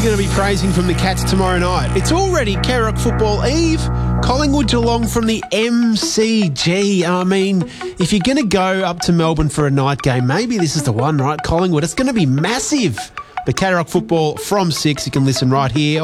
going to be praising from the Cats tomorrow night? It's already Kerrock Football Eve. Collingwood Geelong from the MCG. I mean, if you're going to go up to Melbourne for a night game, maybe this is the one, right? Collingwood. It's going to be massive. The Kerrock Football from 6. You can listen right here